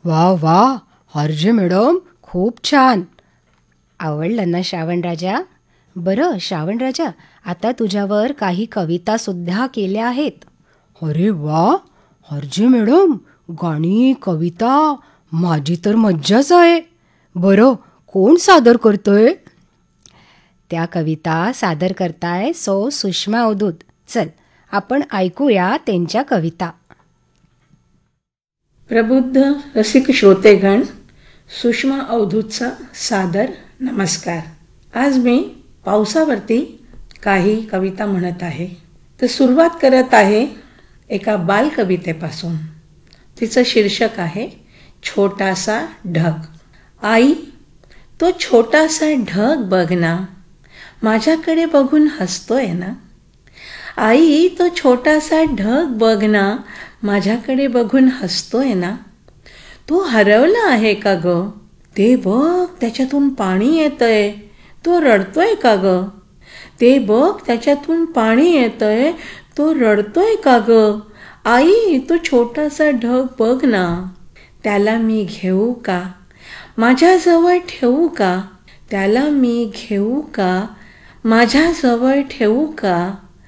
वा वा, Herzi madam, खूप छान. आवडलं ना श्रावणराजा? बरं श्रावणराजा, आता तुझ्यावर काही कवितासुद्धा केल्या आहेत. अरे वा, हर्जे मॅडम, गाणी, कविता, माझी तर मज्जाच आहे. बरं, कोण सादर करतोय? त्या कविता सादर करताय सुषमा अवधूत. चल, आपण ऐकूया त्यांच्या कविता. प्रबुद्ध रसिक श्रोतेगण, सुषमा अवधूतचा सादर नमस्कार. आज मी पावसावरती काही कविता म्हणत आहे. तर सुरुवात करत आहे एका बालकवितेपासून. तिचं शीर्षक आहे छोटासा ढग. आई, तो छोटासा ढग बघ ना, माझ्याकडे बघून हसतोय ना. आई, तो छोटासा ढग बघ ना, माझ्याकडे बघून हसतोय ना. तो हरवला आहे का ग? ते बघ, त्याच्यातून पाणी येतंय. तो रडतोय का ग? ते बघ, त्याच्यातून पाणी येतंय. तो रडतोय का ग? आई, तो छोटासा ढग बघ ना. त्याला मी घेऊ का? माझ्याजवळ ठेवू का? त्याला मी घेऊ का? माझ्याजवळ ठेवू का?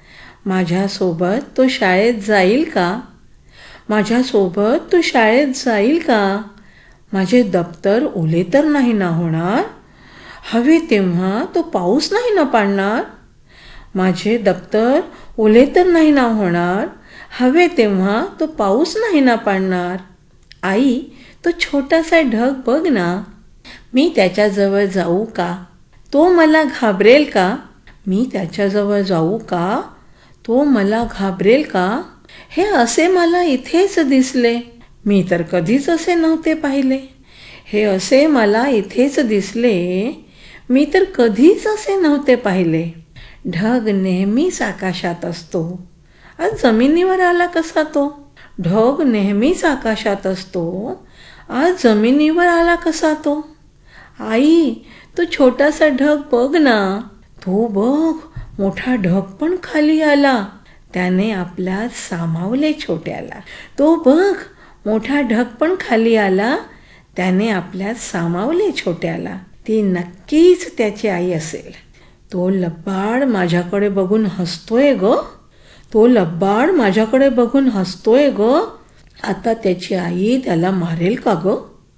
माझ्यासोबत तो शाळेत जाईल का? माझ्यासोबत तो शाळेत जाईल का? माझे दप्तर ओले तर नाही ना होणार? हवे तेव्हा तो पाऊस नाही ना पाडणार? माझे दप्तर ओले तर नाही ना होणार? हवे तेव्हा तो पाऊस नाही ना पाडणार? आई, तो छोटासा ढग बघ ना. मी त्याच्याजवळ जाऊ का? तो मला घाबरेल का? मी त्याच्याजवळ जाऊ का? तो मला घाबरेल का? हे असे मला इथेच दिसले. मी तर कधीच असे नव्हते पाहिले. हे असे मला इथेच दिसले. मी तर कधीच असे नव्हते पाहिले. ढग नेहमीच आकाशात असतो. आज जमिनीवर आला कसा तो? ढग नेहमीच आकाशात असतो. आज जमिनीवर आला कसा तो? आई, तो छोटासा ढग बघ ना. तो बघ, मोठा ढग पण खाली आला. त्याने आपल्यात सामावले छोट्याला. तो बघ, मोठा ढग पण खाली आला. त्याने आपल्यात सामावले छोट्याला. ती नक्कीच त्याची आई असेल. तो लब्बाड माझ्याकडे बघून हसतोय ग. तो लब्बाड माझ्याकडे बघून हसतोय ग. आता त्याची आई त्याला मारेल का ग?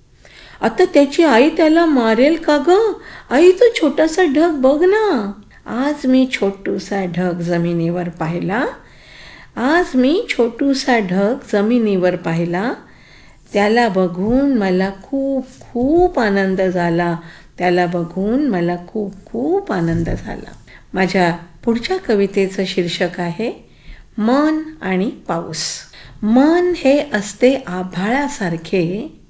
आता त्याची आई त्याला मारेल का ग? आई, तो छोटासा ढग बघ ना. आज मी छोटूसा ढग जमिनीवर पाहिला. आज मी छोटूसा ढग जमिनीवर पाहिला. त्याला बघून मला खूप खूप आनंद झाला. त्याला बघून मला खूप खूप आनंद झाला. माझ्या पुढच्या कवितेचं शीर्षक आहे मन आणि पाऊस. मन हे असते आभाळासारखे,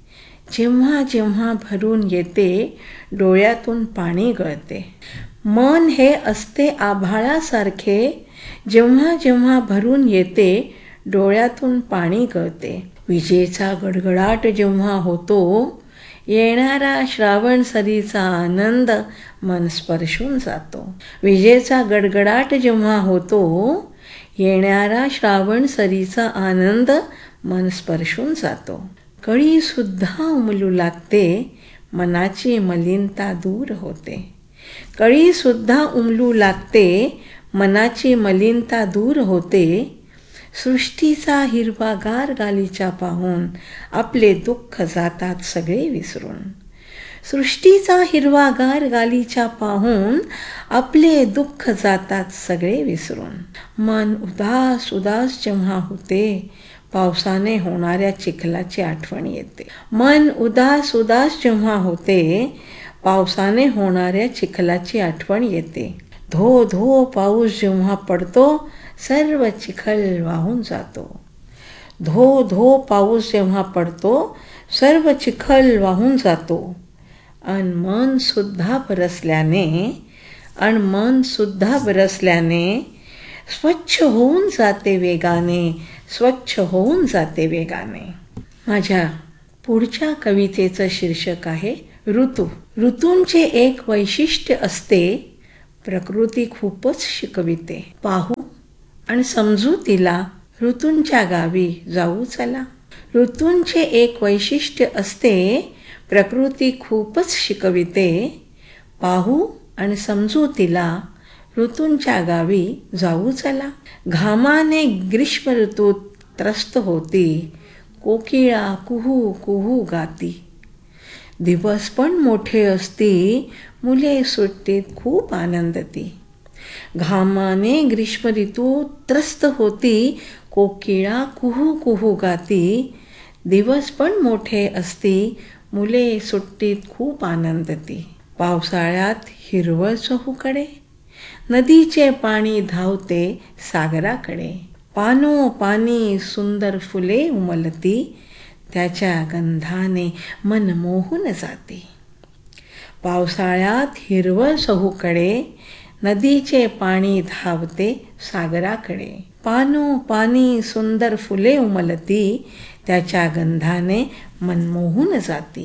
जेव्हा जेव्हा भरून येते डोळ्यातून पाणी गळते. मन हे असते आभाळासारखे, जेव्हा जेव्हा भरून येते डोळ्यातून पाणी गळते. विजेचा गडगडाट जेव्हा होतो, येणारा श्रावण सरीचा आनंद मन स्पर्शून जातो. विजेचा गडगडाट जेव्हा होतो, येणारा श्रावण सरीचा आनंद मन स्पर्शून जातो. कळी सुद्धा उमलू लागते, मनाची मलिनता दूर होते. कळी सुद्धा उमलू लागते, मनाची मलिनता दूर होते. सृष्टीचा हिरवागार गालीचा पाहून आपले दुःख जातात सगळे विसरून. सृष्टीचा हिरवागार गालीचा पाहून आपले दुःख जातात सगळे विसरून. मन उदास उदास जेव्हा होते, पावसाने होणाऱ्या चिखलाची आठवण येते. मन उदास उदास जेव्हा होते, पावसाने होणाऱ्या चिखलाची आठवण येते. धो धो पाऊस जेव्हा पडतो, सर्व चिखल वाहून जातो. धो धो पाऊस जेव्हा पडतो, सर्व चिखल वाहून जातो. अन मन सुद्धा बरसल्याने स्वच्छ होऊन जाते वेगाने. स्वच्छ होऊन जाते वेगाने. माझ्या पुढच्या कवितेचं शीर्षक आहे ऋतू. ऋतूंचे एक वैशिष्ट्य असते, प्रकृती खूपच शिकविते. पाहू आणि समजू तिला, ऋतूंच्या गावी जाऊ चला. ऋतूंचे एक वैशिष्ट्य असते, प्रकृती खूपच शिकविते. पाहू आणि समजू तिला, ऋतूंच्या गावी जाऊ चला. घामाने ग्रीष्म ऋतूत त्रस्त होती, कोकिळा कुहू कुहू गाती. दिवस पण मोठे असती, मुले सुट्टीत खूप आनंदती. घामाने ग्रीष्म ऋतू त्रस्त होती, कोकिळा कुहू कुहू गाती. दिवस पण मोठे असती, मुले सुट्टीत खूप आनंदती. पावसाळ्यात हिरवळ चहूकडे, नदीचे पाणी धावते सागराकडे. पानोपानी सुंदर फुले उमलती, त्याच्या गंधाने मन मोहून जाते. पावसाळ्यात हिरवळ चहूकडे, नदीचे पाणी धावते सागराकडे. पानोपानी सुंदर फुले उमलती, त्याच्या गंधाने मन मोहून जाती.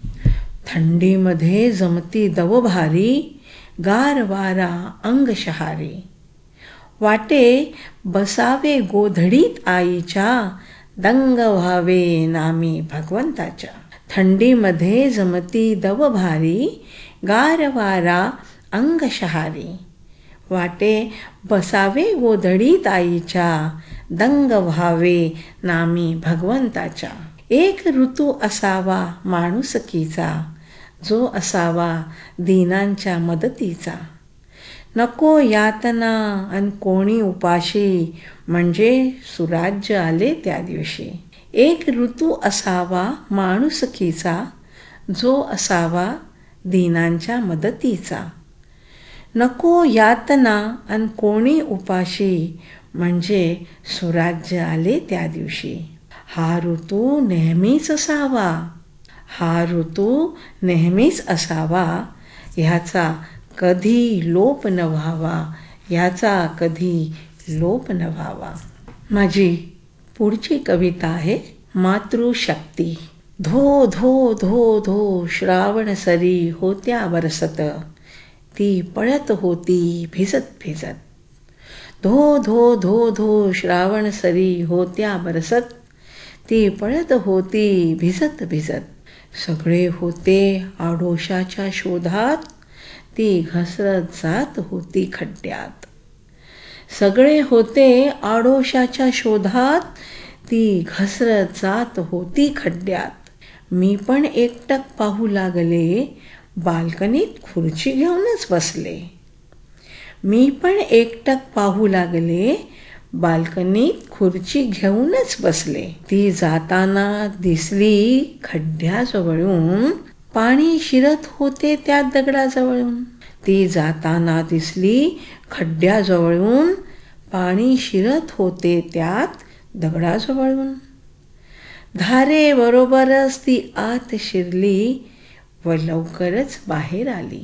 थंडीमध्ये जमती दव भारी, गार वारा अंग शहारी. वाटे बसावे गोधडीत आईच्या, दंग व्हावे नामी भगवंताच्या. थंडीमध्ये जमती दव भारी, गार वारा अंग शहारी. वाटे बसावे गोधडीत आईच्या, दंग व्हावे नामी भगवंताच्या. एक ऋतू असावा माणुसकीचा, जो असावा दीनांच्या मदतीचा. नको यातना अन कोणी उपाशी, म्हणजे सुराज्य आले त्या दिवशी. एक ऋतू असावा माणुसकीचा, जो असावा दीनांच्या मदतीचा. नको यातना अन कोणी उपाशी, म्हणजे सुराज्य आले त्या दिवशी. हा ऋतू नेहमीच असावा, हा ऋतू नेहमीच असावा, ह्याचा कधी लोप न व्हावा, ह्याचा कधी लोप न व्हावा. माझी पुढची कविता आहे मातृशक्ती. धो धो धो धो श्रावण सरी होत्या बरसत, ती पळत होती भिजत भिजत. धो धो धो धो श्रावण सरी होत्या बरसत, ती पळत होती भिजत भिजत. सगळे होते आडोशाच्या शोधात, ती घसरत जात होती खड्ड्यात. सगळे होते आडोशाच्या शोधात, ती घसरत जात होती खड्ड्यात. मी पण एकटक पाहू लागले, बाल्कनीत खुर्ची घेऊनच बसले. मी पण एकटक पाहू लागले, बाल्कनीत खुर्ची घेऊनच बसले. ती जाताना दिसली खड्ड्याजवळून, पाणी शिरत होते त्या दगडाजवळून. ती जाताना दिसली खड्ड्याजवळून, पाणी शिरत होते त्यात दगडाजवळून. धारेबरोबरच ती आत शिरली व लवकरच बाहेर आली.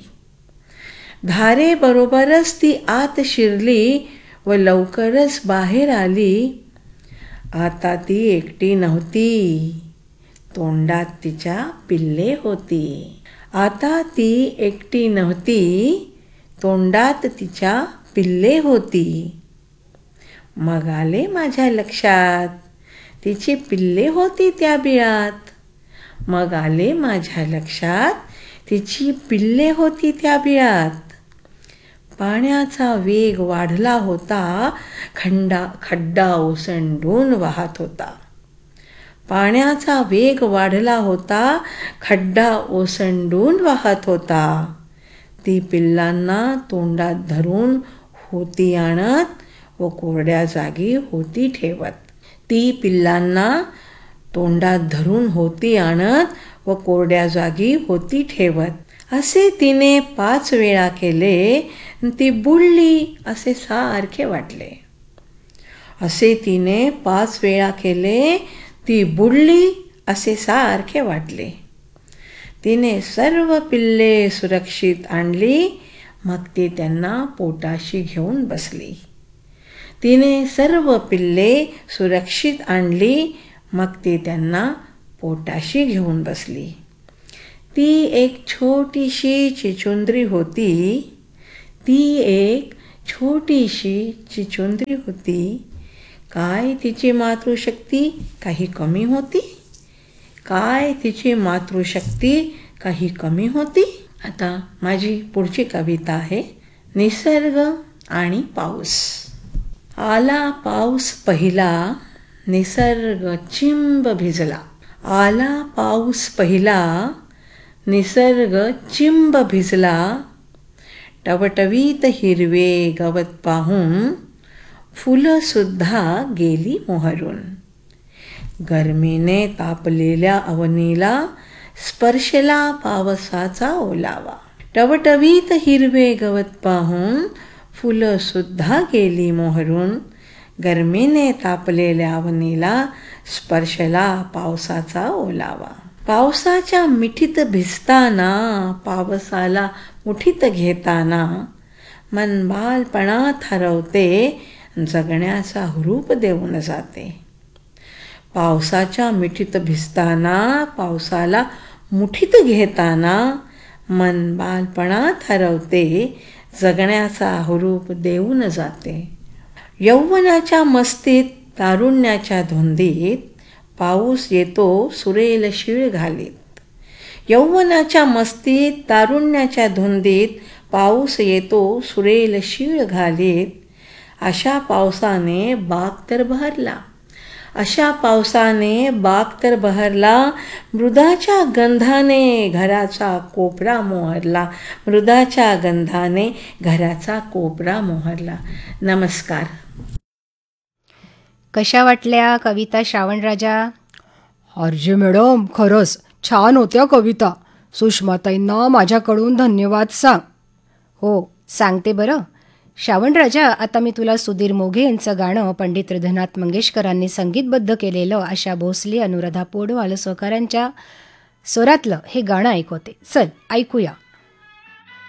धारेबरोबरच ती आत शिरली व लवकरच बाहेर आली. आता ती एकटी नव्हती, तोंडात तिच्या पिल्ले होती. आता ती एकटी नव्हती, तोंडात तिच्या पिल्ले होती. मग आले माझ्या लक्षात, तिची पिल्ले होती त्या बिळात. मग आले माझ्या लक्षात, तिची पिल्ले होती त्या बिळात. पाण्याचा वेग वाढला होता, खड्डा ओसंडून वाहत होता. पाण्याचा वेग वाढला होता, खड्डा ओसंडून वाहत होता. ती पिल्लांना तोंडात धरून होती आणत व कोरड्या जागी होती ठेवत. ती पिल्लांना तोंडात धरून होती आणत व कोरड्या जागी होती ठेवत. असे तिने 5 वेळा केले, ती बुडली असे सारखे वाटले. असे तिने 5 वेळा केले, ती बुडली असे सारखे वाटले. तिने सर्व पिल्ले सुरक्षित आणली, मग ती त्यांना पोटाशी घेऊन बसली. तिने सर्व पिल्ले सुरक्षित आणली, मग ती त्यांना पोटाशी घेऊन बसली. ती एक छोटीशी चिचुंद्री होती. ती एक छोटीशी चिचुंद्री होती. काय तिची मातृशक्ती काही कमी होती? काय तिची मातृशक्ती काही कमी होती? आता माझी पुढची कविता आहे निसर्ग आणि पाऊस. आला पाऊस पहिला, निसर्ग चिंब भिजला. आला पाऊस पहिला, निसर्ग चिंब भिजला. टवटवीत हिरवे गवत पाहून फुलंसुद्धा गेली मोहरून. गर्मीने तापलेल्या अवनीला स्पर्शला पावसाचा ओलावा. टवटवीत हिरवे गवत पाहून फुलंसुद्धा गेली मोहरून. गर्मीने तापलेल्या अवनीला स्पर्शला पावसाचा ओलावा. पावसाच्या मिठीत भिजताना, पावसाला मुठीत घेताना मन बालपणात हरवते, जगण्याचा हुरूप देऊन जाते. पावसाच्या मिठीत भिजताना, पावसाला मुठीत घेताना मन बालपणात हरवते, जगण्याचा हुरूप देऊन जाते. यौवनाच्या मस्तीत, तारुण्याच्या धुंदीत पाऊस येतो सुरेल शीळ घालीत. यौवनाच्या मस्तीत, तारुण्याच्या धुंदीत पाऊस येतो सुरेल शीळ घालीत. अशा पावसाने बाग तर बहरला, अशा पावसाने बाग तर बहरला. मृदाच्या गंधाने घराचा कोपरा मोहरला. मृदाच्या गंधाने घराचा कोपरा मोहरला. नमस्कार. कशा वाटल्या कविता श्रावणराजा? आरजे मॅडम, खरंच छान होत्या कविता. सुषमाताईंना माझ्याकडून धन्यवाद सांग. हो, सांगते बरं. श्रावणराजा, आता मी तुला सुधीर मोघे यांचं गाणं पंडित हृदयनाथ मंगेशकरांनी संगीतबद्ध केलेलं आशा भोसले, अनुराधा पोडवाल सहकाऱ्यांच्या स्वरातलं हे गाणं ऐकवते. चल ऐकूया.